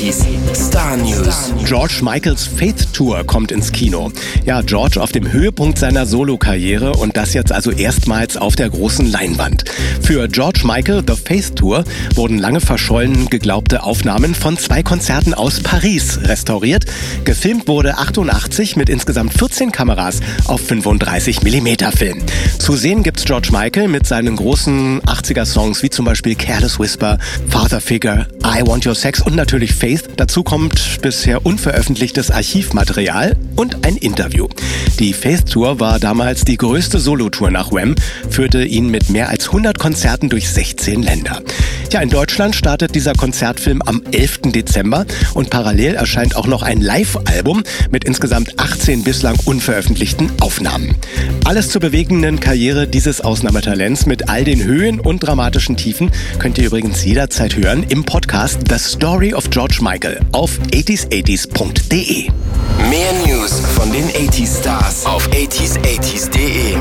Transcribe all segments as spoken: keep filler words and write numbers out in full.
achtziger Star News. George Michaels Faith Tour kommt ins Kino. Ja, George auf dem Höhepunkt seiner Solokarriere und das jetzt also erstmals auf der großen Leinwand. Für George Michael The Faith Tour wurden lange verschollen geglaubte Aufnahmen von zwei Konzerten aus Paris restauriert. Gefilmt wurde achtundachtzig mit insgesamt vierzehn Kameras auf fünfunddreißig Millimeter Film. Zu sehen gibt's George Michael mit seinen großen achtziger Songs wie zum Beispiel Careless Whisper, Father Figure, I Want Your Sex und natürlich Faith. Dazu kommt bisher unveröffentlichtes Archivmaterial und ein Interview. Die Faith Tour war damals die größte Solotour nach Wham, führte ihn mit mehr als hundert Konzerten durch sechzehn Länder. Ja, in Deutschland startet dieser Konzertfilm am elften Dezember und parallel erscheint auch noch ein Live-Album mit insgesamt achtzehn bislang unveröffentlichten Aufnahmen. Alles zur bewegenden Karriere dieses Ausnahmetalents mit all den Höhen und dramatischen Tiefen könnt ihr übrigens jederzeit hören im Podcast The Story of George Michael auf achtziger punkt de. Mehr News von den achtziger Stars auf achtziger punkt de.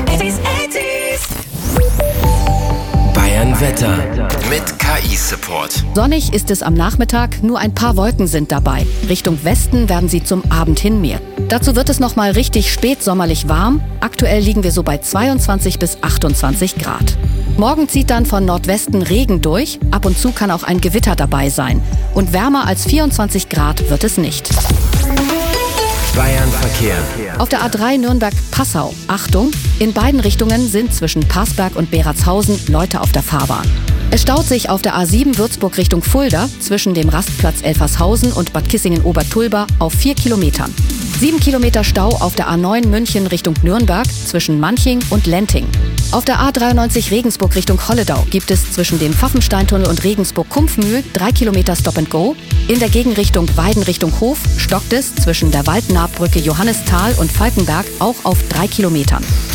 Bayern Wetter mit K I-Support. Sonnig ist es am Nachmittag, nur ein paar Wolken sind dabei. Richtung Westen werden sie zum Abend hin mehr. Dazu wird es nochmal richtig spätsommerlich warm. Aktuell liegen wir so bei zweiundzwanzig bis achtundzwanzig Grad. Morgen zieht dann von Nordwesten Regen durch. Ab und zu kann auch ein Gewitter dabei sein. Und wärmer als vierundzwanzig Grad wird es nicht. Bayern Verkehr. Auf der A drei Nürnberg-Passau. Achtung, in beiden Richtungen sind zwischen Parsberg und Beratshausen Leute auf der Fahrbahn. Es staut sich auf der A sieben Würzburg Richtung Fulda zwischen dem Rastplatz Elfershausen und Bad Kissingen-Obertulba auf vier Kilometern. Sieben Kilometer Stau auf der A neun München Richtung Nürnberg zwischen Manching und Lenting. Auf der A dreiundneunzig Regensburg Richtung Holledau gibt es zwischen dem Pfaffensteintunnel und Regensburg-Kumpfmühl drei Kilometer Stop and Go. In der Gegenrichtung Weiden Richtung Hof stockt es zwischen der Waldnaabbrücke Johannisthal und Falkenberg auch auf drei Kilometern.